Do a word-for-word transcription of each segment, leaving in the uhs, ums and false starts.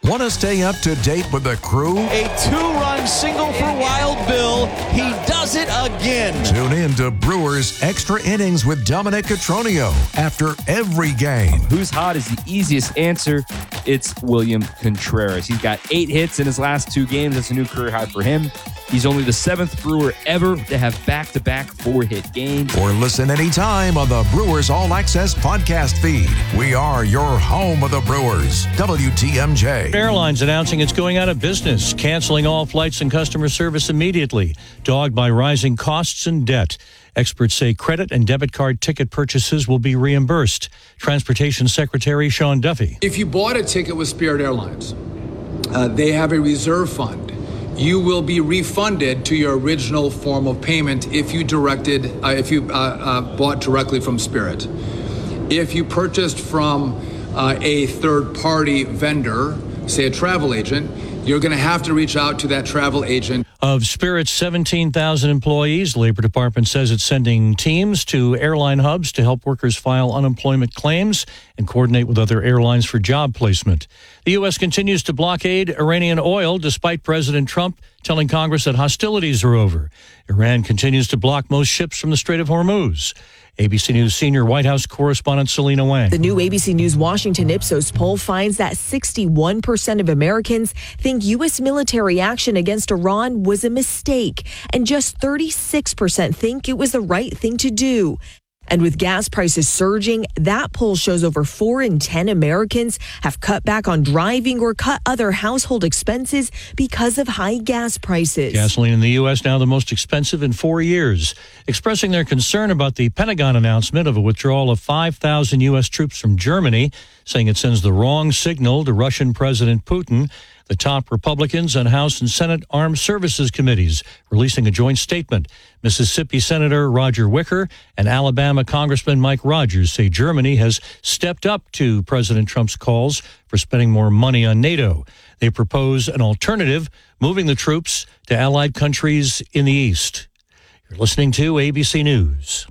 Want to stay up to date with the Crew? A two-run single for Wild Bill. He does it again. Tune in to Brewers Extra Innings with Dominic Cotroneo after every game. Who's hot is the easiest answer. It's William Contreras. He's got eight hits in his last two games. That's a new career high for him. He's only the seventh Brewer ever to have back-to-back four-hit games. Or listen anytime on the Brewers All Access podcast feed. We are your home of the Brewers. W T M J. Airlines announcing it's going out of business, canceling all flights and customer service immediately, dogged by rising costs and debt. Experts say credit and debit card ticket purchases will be reimbursed. Transportation Secretary Sean Duffy. If you bought a ticket with Spirit Airlines, uh, they have a reserve fund. You will be refunded to your original form of payment if you directed, uh, if you uh, uh, bought directly from Spirit. If you purchased from uh, a third-party vendor, say a travel agent, you're going to have to reach out to that travel agent. Of Spirit's seventeen thousand employees, the Labor Department says it's sending teams to airline hubs to help workers file unemployment claims and coordinate with other airlines for job placement. The U S continues to blockade Iranian oil despite President Trump telling Congress that hostilities are over. Iran continues to block most ships from the Strait of Hormuz. A B C News senior White House correspondent Selena Wang. The new A B C News Washington Ipsos poll finds that sixty-one percent of Americans think U S military action against Iran was a mistake, and just thirty-six percent think it was the right thing to do. And with gas prices surging, that poll shows over four in ten Americans have cut back on driving or cut other household expenses because of high gas prices. Gasoline in the U S now the most expensive in four years. Expressing their concern about the Pentagon announcement of a withdrawal of five thousand U S troops from Germany, saying it sends the wrong signal to Russian President Putin. The top Republicans on House and Senate Armed Services Committees releasing a joint statement. Mississippi Senator Roger Wicker and Alabama Congressman Mike Rogers say Germany has stepped up to President Trump's calls for spending more money on NATO. They propose an alternative, moving the troops to allied countries in the East. You're listening to A B C News.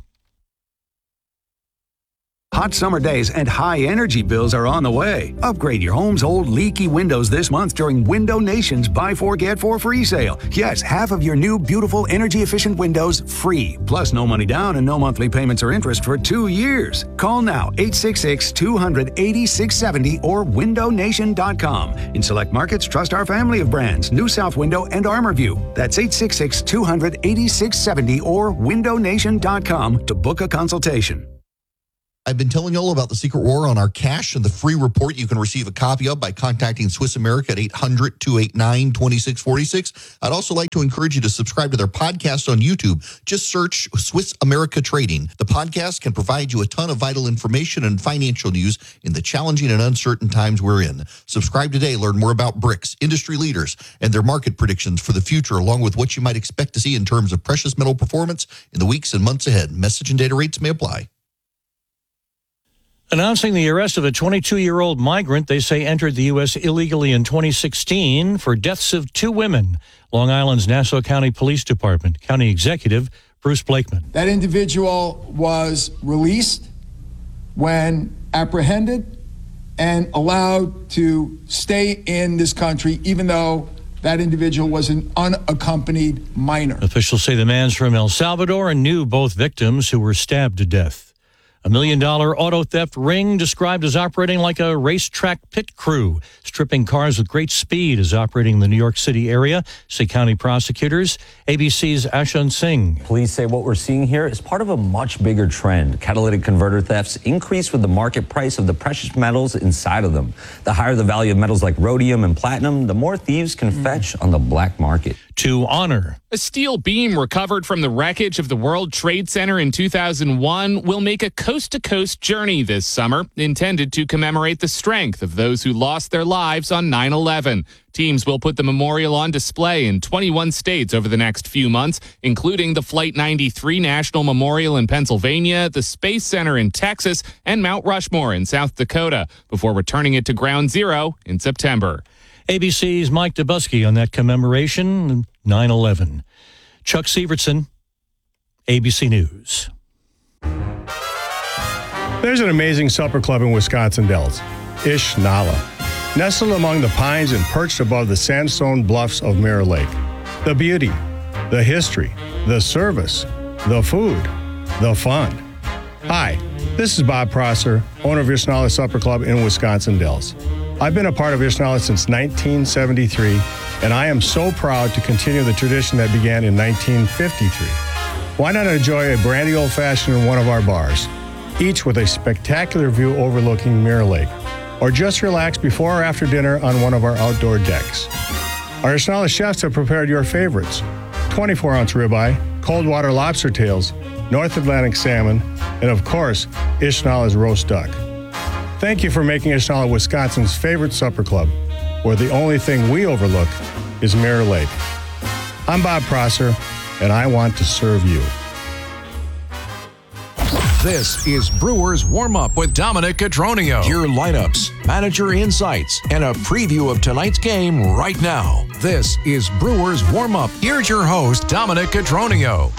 Hot summer days and high energy bills are on the way. Upgrade your home's old leaky windows this month during Window Nation's Buy Four Get Four free sale. Yes, half of your new beautiful energy efficient windows free. Plus no money down and no monthly payments or interest for two years. Call now eight six six, two hundred, eighty-six seventy or window nation dot com. In select markets, trust our family of brands, New South Window and ArmorView. That's eight six six, two hundred, eighty-six seventy or window nation dot com to book a consultation. I've been telling you all about the secret war on our cash and the free report you can receive a copy of by contacting Swiss America at eight hundred, two eight nine, two six four six. I'd also like to encourage you to subscribe to their podcast on YouTube. Just search Swiss America Trading. The podcast can provide you a ton of vital information and financial news in the challenging and uncertain times we're in. Subscribe today. Learn more about bricks, industry leaders, and their market predictions for the future, along with what you might expect to see in terms of precious metal performance in the weeks and months ahead. Message and data rates may apply. Announcing the arrest of a twenty-two-year-old migrant they say entered the U S illegally in twenty sixteen for deaths of two women. Long Island's Nassau County Police Department. County Executive Bruce Blakeman. That individual was released when apprehended and allowed to stay in this country, even though that individual was an unaccompanied minor. Officials say the man's from El Salvador and knew both victims who were stabbed to death. A million-dollar auto theft ring described as operating like a racetrack pit crew. Stripping cars with great speed is operating in the New York City area, say county prosecutors. A B C's Ashun Singh. Police say what we're seeing here is part of a much bigger trend. Catalytic converter thefts increase with the market price of the precious metals inside of them. The higher the value of metals like rhodium and platinum, the more thieves can mm. fetch on the black market. To honor. A steel beam recovered from the wreckage of the World Trade Center in two thousand one will make a coast-to-coast journey this summer, intended to commemorate the strength of those who lost their lives on nine eleven. Teams will put the memorial on display in twenty-one states over the next few months, including the Flight ninety-three National Memorial in Pennsylvania, the Space Center in Texas, and Mount Rushmore in South Dakota, before returning it to Ground Zero in September. A B C's Mike Dubusky on that commemoration, nine eleven. Chuck Severson, A B C News. There's an amazing supper club in Wisconsin Dells, Ish Nala. nestled among the pines and perched above the sandstone bluffs of Mirror Lake. The beauty, the history, the service, the food, the fun. Hi, this is Bob Prosser, owner of Ishnala Supper Club in Wisconsin Dells. I've been a part of Ishnala since nineteen seventy-three, and I am so proud to continue the tradition that began in nineteen fifty-three. Why not enjoy a brandy old-fashioned in one of our bars, each with a spectacular view overlooking Mirror Lake, or just relax before or after dinner on one of our outdoor decks. Our Ishnala chefs have prepared your favorites: twenty-four ounce ribeye, cold water lobster tails, North Atlantic salmon, and of course, Ishnala's roast duck. Thank you for making Ishnala Wisconsin's favorite supper club, where the only thing we overlook is Mirror Lake. I'm Bob Prosser, and I want to serve you. This is Brewers Warm-Up with Dominic Cotroneo. Your lineups, manager insights, and a preview of tonight's game right now. This is Brewers Warm-Up. Here's your host, Dominic Cotroneo.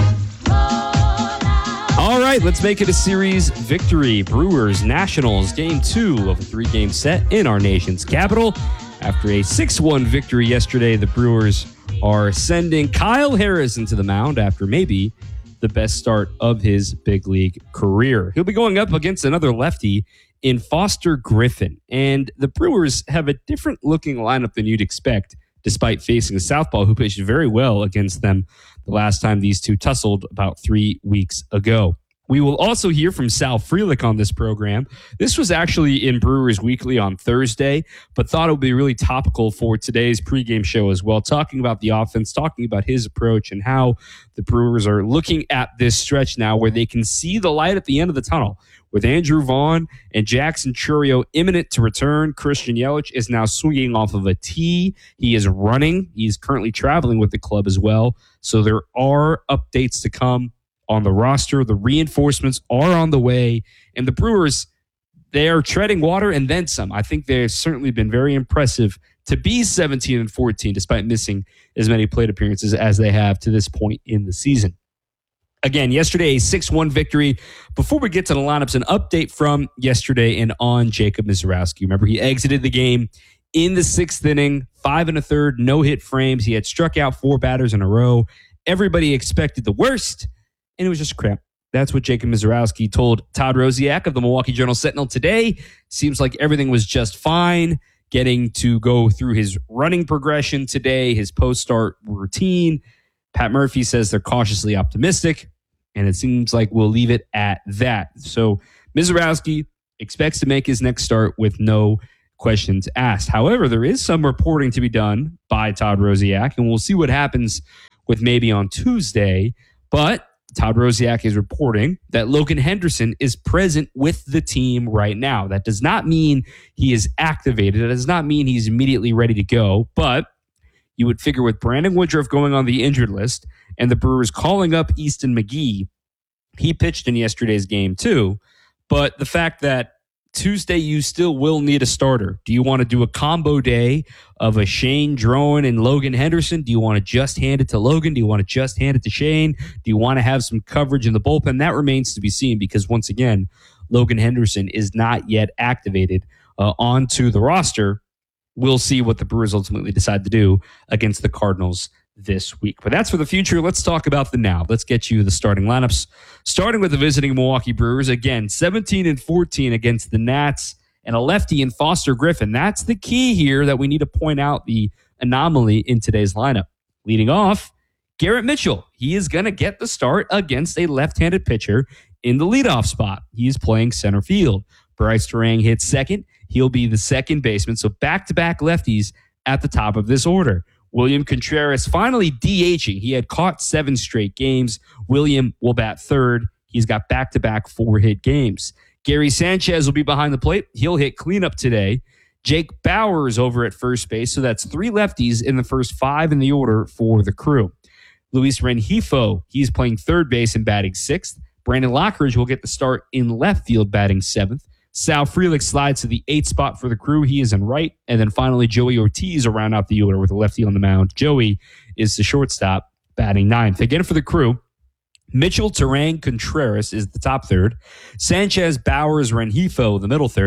All right, let's make it a series victory. Brewers Nationals, game two of a three-game set in our nation's capital. After a six one victory yesterday, the Brewers are sending Kyle Harris into the mound after maybe the best start of his big league career. He'll be going up against another lefty in Foster Griffin. And the Brewers have a different looking lineup than you'd expect, despite facing a southpaw who pitched very well against them the last time these two tussled about three weeks ago. We will also hear from Sal Frelick on this program. This was actually in Brewers Weekly on Thursday, but thought it would be really topical for today's pregame show as well, talking about the offense, talking about his approach and how the Brewers are looking at this stretch now where they can see the light at the end of the tunnel. With Andrew Vaughn and Jackson Chourio imminent to return, Christian Yelich is now swinging off of a tee. He is running. He's currently traveling with the club as well. So there are updates to come on the roster. The reinforcements are on the way. And the Brewers, they are treading water and then some. I think they've certainly been very impressive to be seventeen and fourteen, despite missing as many plate appearances as they have to this point in the season. Again, yesterday, a six one victory. Before we get to the lineups, an update from yesterday and on Jacob Misiorowski. Remember, he exited the game in the sixth inning, five and a third, no hit frames. He had struck out four batters in a row. Everybody expected the worst, and it was just crap. That's what Jacob Misiorowski told Todd Rosiak of the Milwaukee Journal-Sentinel today. Seems like everything was just fine. Getting to go through his running progression today, his post-start routine. Pat Murphy says they're cautiously optimistic, and it seems like we'll leave it at that. So Misiorowski expects to make his next start with no questions asked. However, there is some reporting to be done by Todd Rosiak, and we'll see what happens with maybe on Tuesday. But Todd Rosiak is reporting that Logan Henderson is present with the team right now. That does not mean he is activated. That does not mean he's immediately ready to go, but you would figure with Brandon Woodruff going on the injured list and the Brewers calling up Easton McGee, he pitched in yesterday's game too. But the fact that Tuesday you still will need a starter. Do you want to do a combo day of a Shane Drone and Logan Henderson? Do you want to just hand it to Logan? Do you want to just hand it to Shane? Do you want to have some coverage in the bullpen? That remains to be seen because once again, Logan Henderson is not yet activated uh, onto the roster. We'll see what the Brewers ultimately decide to do against the Cardinals this week. But that's for the future. Let's talk about the now. Let's get you the starting lineups. Starting with the visiting Milwaukee Brewers. Again, seventeen and fourteen against the Nats and a lefty in Foster Griffin. That's the key here that we need to point out the anomaly in today's lineup. Leading off, Garrett Mitchell. He is going to get the start against a left-handed pitcher in the leadoff spot. He is playing center field. Bryce Terang hits second. He'll be the second baseman. So back-to-back lefties at the top of this order. William Contreras finally DHing. He had caught seven straight games. William will bat third. He's got back-to-back four-hit games. Gary Sanchez will be behind the plate. He'll hit cleanup today. Jake Bauers over at first base. So that's three lefties in the first five in the order for the Crew. Luis Rengifo, he's playing third base and batting sixth. Brandon Lockridge will get the start in left field, batting seventh. Sal Frelick slides to the eighth spot for the Crew. He is in right. And then finally, Joey Ortiz will round out the order with a lefty on the mound. Joey is the shortstop, batting ninth. Again, for the Crew, Mitchell, Terang, Contreras is the top third. Sanchez, Bauers, Rengifo, the middle third.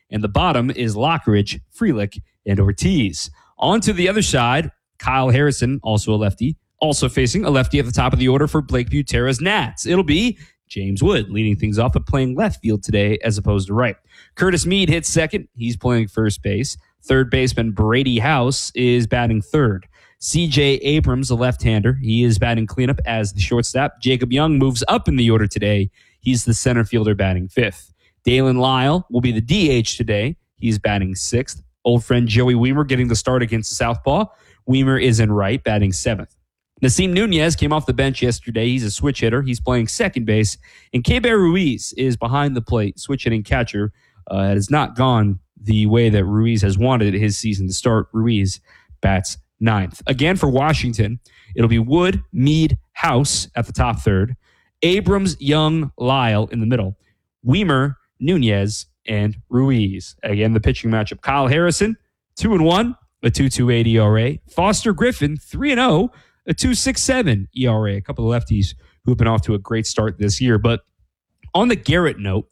And the bottom is Lockridge, Frelick, and Ortiz. On to the other side, Kyle Harrison, also a lefty, also facing a lefty at the top of the order for Blake Butera's Nats. It'll be James Wood leading things off, but playing left field today as opposed to right. Curtis Mead hits second. He's playing first base. Third baseman Brady House is batting third. C J Abrams, a left-hander, he is batting cleanup as the shortstop. Jacob Young moves up in the order today. He's the center fielder batting fifth. Dalen Lyle will be the D H today. He's batting sixth. Old friend Joey Weimer getting the start against the Southpaw. Weimer is in right, batting seventh. Nasim Nunez came off the bench yesterday. He's a switch hitter. He's playing second base. And Keibert Ruiz is behind the plate, switch hitting catcher. Uh, it has not gone the way that Ruiz has wanted his season to start. Ruiz bats ninth. Again, for Washington, it'll be Wood, Mead, House at the top third. Abrams, Young, Lyle in the middle. Weimer, Nunez, and Ruiz. Again, the pitching matchup. Kyle Harrison, two and one, a two point two eight E R A. Foster Griffin, three and oh, a two point six seven E R A. A couple of lefties who have been off to a great start this year. But on the Garrett note,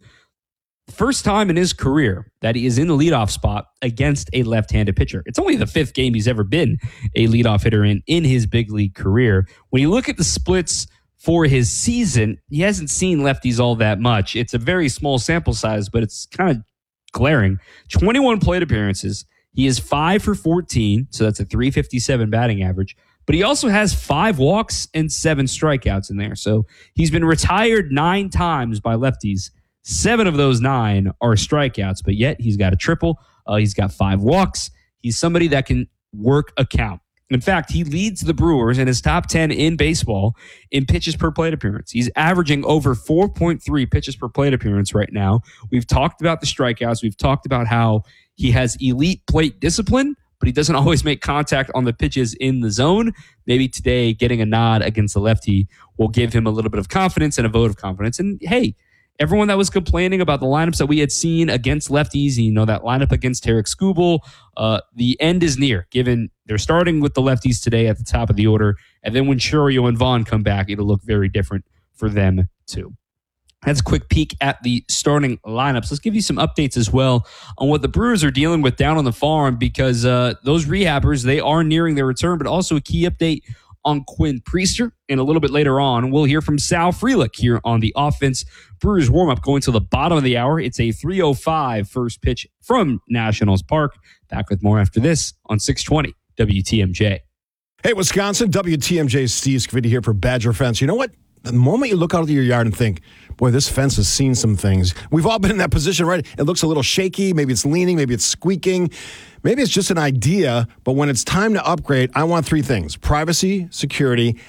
first time in his career that he is in the leadoff spot against a left-handed pitcher. It's only the fifth game he's ever been a leadoff hitter in in his big league career. When you look at the splits for his season, he hasn't seen lefties all that much. It's a very small sample size, but it's kind of glaring. twenty-one plate appearances. He is five for fourteen, so that's a three fifty-seven batting average. But he also has five walks and seven strikeouts in there. So he's been retired nine times by lefties. Seven of those nine are strikeouts, but yet he's got a triple. Uh, he's got five walks. He's somebody that can work a count. In fact, he leads the Brewers in his top ten in baseball in pitches per plate appearance. He's averaging over four point three pitches per plate appearance right now. We've talked about the strikeouts. We've talked about how he has elite plate discipline, but he doesn't always make contact on the pitches in the zone. Maybe today getting a nod against the lefty will give him a little bit of confidence and a vote of confidence. And hey, everyone that was complaining about the lineups that we had seen against lefties, you know, that lineup against Tarek Skubal, uh, the end is near, given they're starting with the lefties today at the top of the order. And then when Chourio and Vaughn come back, it'll look very different for them too. That's a quick peek at the starting lineups. Let's give you some updates as well on what the Brewers are dealing with down on the farm, because uh, those rehabbers, they are nearing their return, but also a key update on Quinn Priester. And a little bit later on, we'll hear from Sal Frelick here on the offense. Brewers warm-up going to the bottom of the hour. It's a three oh five first pitch from Nationals Park. Back with more after this on six twenty W T M J. Hey, Wisconsin, W T M J's Steve Scavidi here for Badger Fence. You know what? The moment you look out of your yard and think, boy, this fence has seen some things. We've all been in that position, right? It looks a little shaky. Maybe it's leaning. Maybe it's squeaking. Maybe it's just an idea. But when it's time to upgrade, I want three things: privacy, security,